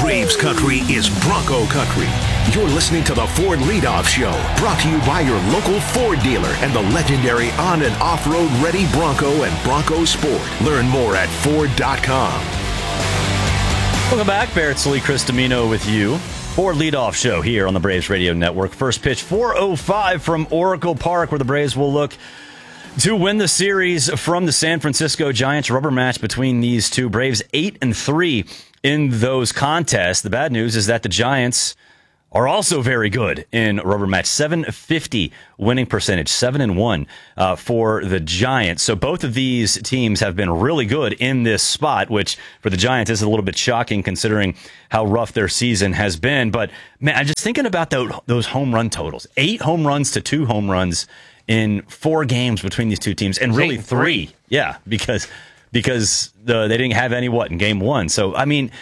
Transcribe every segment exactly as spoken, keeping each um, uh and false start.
Braves country is Bronco country. You're listening to the Ford Leadoff Show, brought to you by your local Ford dealer and the legendary on- and off-road ready Bronco and Bronco Sport. Learn more at Ford dot com. Welcome back. Barrett Lee, Chris Domino with you. Ford Leadoff Show here on the Braves Radio Network. First pitch, four oh five from Oracle Park, where the Braves will look to win the series from the San Francisco Giants. Rubber match between these two. Braves eight and three in those contests. The bad news is that the Giants are also very good in rubber match. seven fifty winning percentage, seven and one uh, for the Giants. So both of these teams have been really good in this spot, which for the Giants is a little bit shocking considering how rough their season has been. But man, I'm just thinking about those, those home run totals. Eight home runs to two home runs in four games between these two teams, and really three. three. Yeah, because because the, they didn't have any, what, in game one. So, I mean,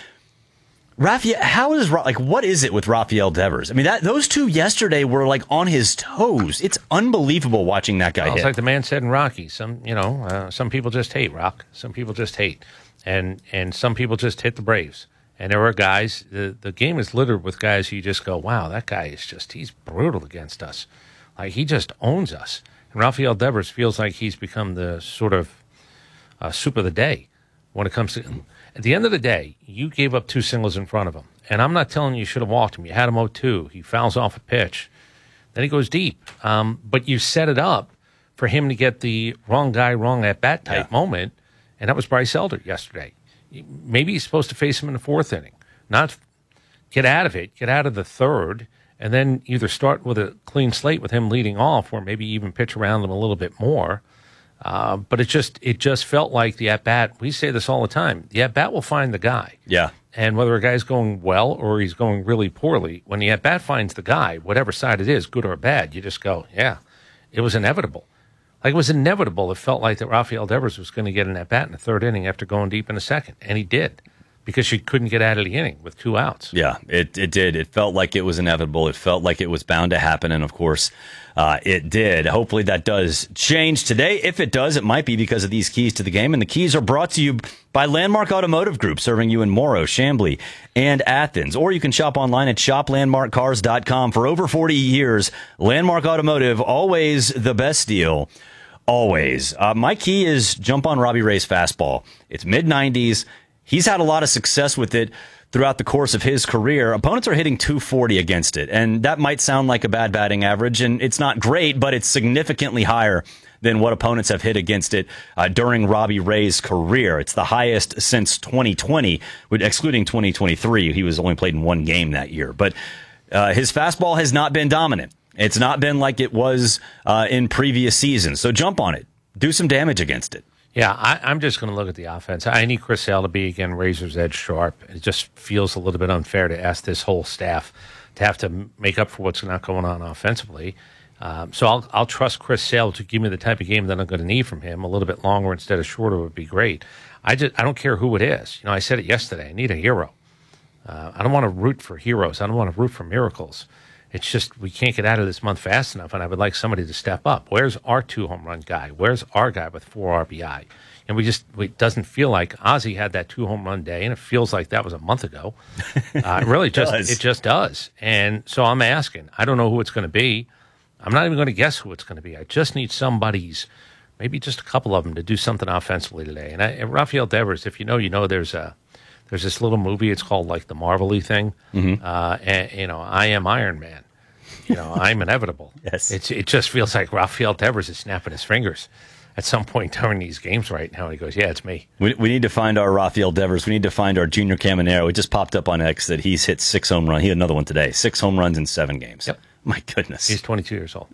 Rafael, how is, like, what is it with Rafael Devers? I mean, that those two yesterday were, like, on his toes. It's unbelievable watching that guy well, hit. It's like the man said in Rocky. Some, you know, uh, some people just hate Rock. Some people just hate. And and some people just hit the Braves. And there were guys, the, the game is littered with guys who you just go, wow, that guy is just, he's brutal against us. Like, he just owns us. And Rafael Devers feels like he's become the sort of uh, soup of the day when it comes to... At the end of the day, you gave up two singles in front of him. And I'm not telling you you should have walked him. You had him oh two. He fouls off a pitch. Then he goes deep. Um, but you set it up for him to get the wrong guy, wrong at-bat type yeah. moment. And that was Bryce Elder yesterday. Maybe he's supposed to face him in the fourth inning. Not get out of it, get out of the third, and then either start with a clean slate with him leading off or maybe even pitch around him a little bit more. Uh, but it just it just felt like the at-bat, we say this all the time, the at-bat will find the guy. Yeah. And whether a guy's going well or he's going really poorly, when the at-bat finds the guy, whatever side it is, good or bad, you just go, yeah, it was inevitable. Like, it was inevitable. It felt like that Rafael Devers was going to get an at-bat in the third inning after going deep in the second. And he did, because she couldn't get out of the inning with two outs. Yeah, it, it did. It felt like it was inevitable. It felt like it was bound to happen. And, of course, uh, it did. Hopefully that does change today. If it does, it might be because of these keys to the game. And the keys are brought to you by Landmark Automotive Group, serving you in Morrow, Chamblee, and Athens. Or you can shop online at shop landmark cars dot com. For over forty years, Landmark Automotive, always the best deal. Always. Uh, my key is jump on Robbie Ray's fastball. It's mid nineties. He's had a lot of success with it throughout the course of his career. Opponents are hitting two forty against it, and that might sound like a bad batting average, and it's not great, but it's significantly higher than what opponents have hit against it uh, during Robbie Ray's career. It's the highest since twenty twenty, excluding twenty twenty-three. He was only played in one game that year. But uh, his fastball has not been dominant. It's not been like it was uh, in previous seasons. So jump on it. Do some damage against it. Yeah, I, I'm just going to look at the offense. I need Chris Sale to be, again, razor's edge sharp. It just feels a little bit unfair to ask this whole staff to have to make up for what's not going on offensively. Um, so I'll I'll trust Chris Sale to give me the type of game that I'm going to need from him. A little bit longer instead of shorter would be great. I just I don't care who it is. You know, I said it yesterday. I need a hero. Uh, I don't want to root for heroes. I don't want to root for miracles. It's just we can't get out of this month fast enough, and I would like somebody to step up. Where's our two home run guy? Where's our guy with four R B I? And we just it doesn't feel like Ozzie had that two home run day, and it feels like that was a month ago. Uh, it really just does. it just does. And so I'm asking. I don't know who it's going to be. I'm not even going to guess who it's going to be. I just need somebody's, maybe just a couple of them, to do something offensively today. And, I, and Rafael Devers, if you know, you know, there's a. There's this little movie. It's called like the Marvel-y thing. Mm-hmm. Uh, and, you know, I am Iron Man. You know, I'm inevitable. Yes. It's, it just feels like Rafael Devers is snapping his fingers at some point during these games right now. And he goes, yeah, it's me. We, we need to find our Rafael Devers. We need to find our Junior Caminero. It just popped up on X that he's hit six home runs. He had another one today. Six home runs in seven games. Yep. My goodness. He's twenty-two years old.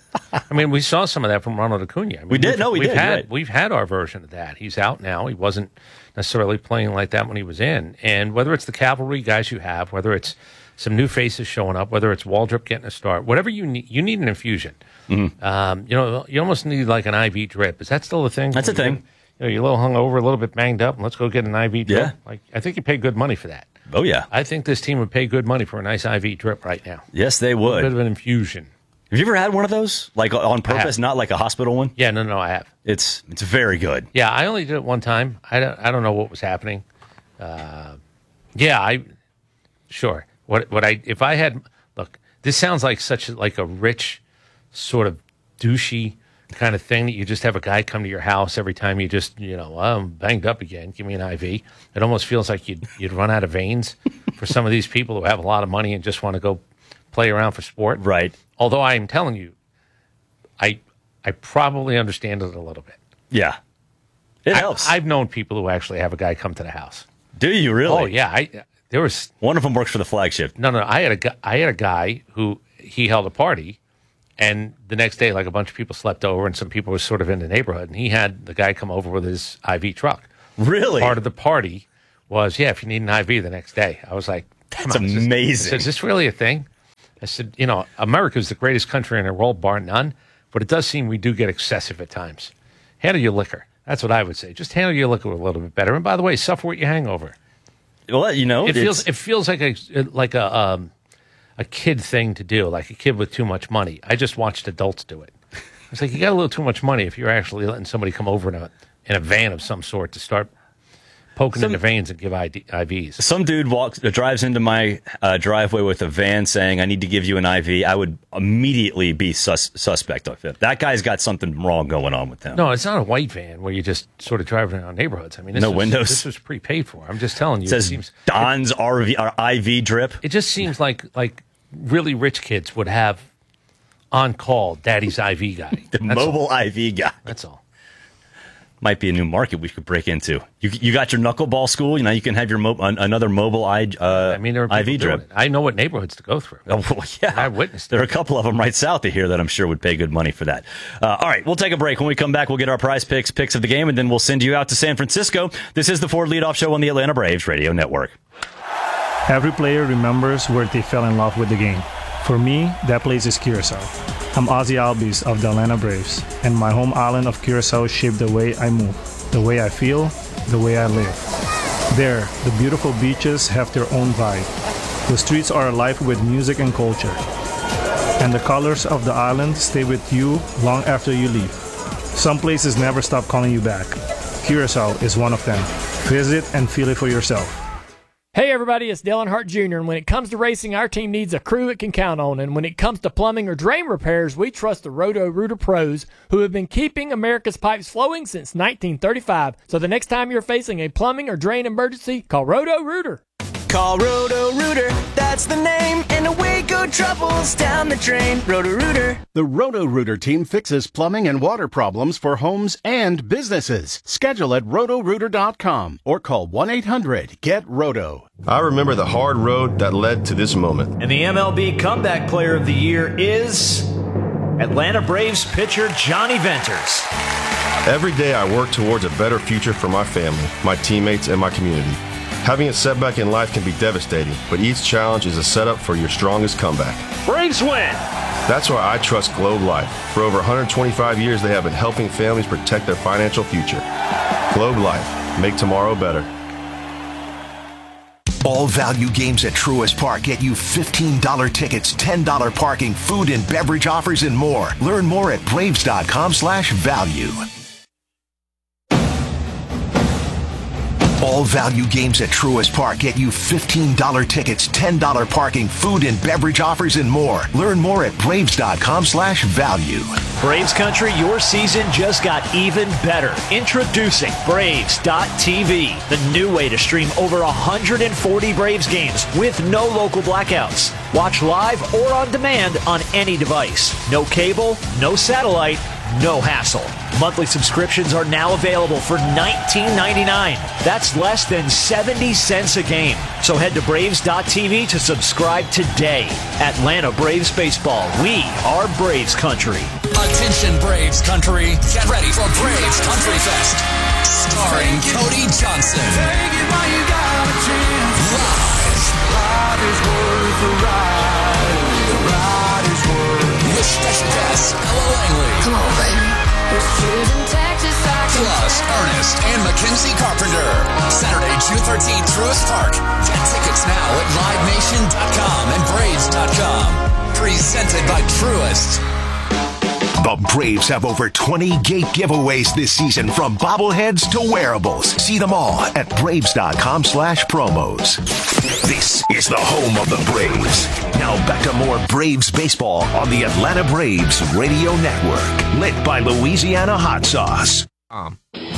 I mean, we saw some of that from Ronald Acuna. I mean, we did. No, we we've did. Had, right. We've had our version of that. He's out now. He wasn't necessarily playing like that when he was in. And whether it's the cavalry guys you have, whether it's some new faces showing up, whether it's Waldrop getting a start, whatever you need, you need an infusion. Mm-hmm. Um, you know, you almost need like an I V drip. Is that still a thing? That's a thing. You know, you're a little hungover, a little bit banged up, and let's go get an I V drip. Yeah. Like, I think you pay good money for that. Oh, yeah. I think this team would pay good money for a nice I V drip right now. Yes, they would. A bit of an infusion. Have you ever had one of those? Like on purpose, not like a hospital one? Yeah, no, no, I have. It's it's very good. Yeah, I only did it one time. I don't, I don't know what was happening. Uh, yeah, I sure. What what I if I had look, this sounds like such a, like a rich sort of douchey kind of thing that you just have a guy come to your house every time you just, you know, well, I'm banged up again, give me an I V. It almost feels like you'd, you'd run out of veins for some of these people who have a lot of money and just want to go play around for sport. Right. Although I'm telling you, I I probably understand it a little bit. Yeah. It I, helps. I've known people who actually have a guy come to the house. Do you really? Oh, yeah. I there was One of them works for the flagship. No, no. I had a gu- I had a guy who he held a party. And the next day, like a bunch of people slept over and some people were sort of in the neighborhood. And he had the guy come over with his I V truck. Really? Part of the party was, yeah, if you need an I V the next day. I was like, that's on, amazing. I said, is this really a thing? I said, you know, America's the greatest country in the world, bar none. But it does seem we do get excessive at times. Handle your liquor. That's what I would say. Just handle your liquor a little bit better. And by the way, suffer with your hangover. Well, you know, it feels it feels like a like a um, a kid thing to do, like a kid with too much money. I just watched adults do it. It's like you got a little too much money if you're actually letting somebody come over in a in a van of some sort to start poking some, in the veins and give I Vs. Some dude walks uh, drives into my uh, driveway with a van saying, "I need to give you an I V." I would immediately be sus- suspect of it. That guy's got something wrong going on with him. No, it's not a white van where you just sort of drive around neighborhoods. I mean, this no was, windows. This was prepaid for. I'm just telling you. It says it seems, Don's it, R V, or I V drip. It just seems like like really rich kids would have on call daddy's I V guy. The That's mobile all. I V guy. That's all. Might be a new market we could break into. You you got your knuckleball school. You know you can have your mo- another mobile I uh, I mean, there are I V people doing drip. it. I know what neighborhoods to go through. Oh, well, yeah, I witnessed. There are it. a couple of them right south of here that I'm sure would pay good money for that. Uh, all right, we'll take a break. When we come back, we'll get our prize picks, picks of the game, and then we'll send you out to San Francisco. This is the Ford Leadoff Show on the Atlanta Braves Radio Network. Every player remembers where they fell in love with the game. For me, that place is Curacao. I'm Ozzy Albies of the Atlanta Braves, and my home island of Curacao shaped the way I move, the way I feel, the way I live. There, the beautiful beaches have their own vibe. The streets are alive with music and culture. And the colors of the island stay with you long after you leave. Some places never stop calling you back. Curacao is one of them. Visit and feel it for yourself. Hey everybody, it's Dylan Hart Junior And when it comes to racing, our team needs a crew it can count on. And when it comes to plumbing or drain repairs, we trust the Roto-Rooter pros who have been keeping America's pipes flowing since nineteen thirty-five. So the next time you're facing a plumbing or drain emergency, call Roto-Rooter. Call Roto-Rooter, that's the name, and away go troubles down the drain. Roto-Rooter. The Roto-Rooter team fixes plumbing and water problems for homes and businesses. Schedule at roto rooter dot com or call one eight hundred get roto. I remember the hard road that led to this moment. And the M L B Comeback Player of the Year is Atlanta Braves pitcher Johnny Venters. Every day I work towards a better future for my family, my teammates, and my community. Having a setback in life can be devastating, but each challenge is a setup for your strongest comeback. Braves win! That's why I trust Globe Life. For over one hundred twenty-five years, they have been helping families protect their financial future. Globe Life. Make tomorrow better. All value games at Truist Park get you fifteen dollars tickets, ten dollars parking, food and beverage offers, and more. Learn more at braves dot com slash value. All value games at Truist Park get you fifteen dollars tickets, ten dollars parking, food and beverage offers, and more. Learn more at braves dot com slash value. Braves Country, your season just got even better. Introducing Braves dot T V, the new way to stream over one hundred forty Braves games with no local blackouts. Watch live or on demand on any device. No cable, no satellite, no hassle. Monthly subscriptions are now available for nineteen ninety-nine dollars. That's less than seventy cents a game. So head to Braves dot T V to subscribe today. Atlanta Braves Baseball. We are Braves Country. Attention Braves Country. Get ready for Braves Country Fest. Starring Cody Johnson. Take it while you got a chance. Live. Life is worth the ride. The ride is worth. With special guests Ella Langley. Come on, baby. Plus Ernest and Mackenzie Carpenter. Saturday, June thirteenth, Truist Park. Get tickets now at live nation dot com and braves dot com. Presented by Truist. The Braves have over twenty gate giveaways this season, from bobbleheads to wearables. See them all at Braves.com slash promos. This is the home of the Braves. Now back to more Braves baseball on the Atlanta Braves Radio Network. Lit by Louisiana Hot Sauce. Um.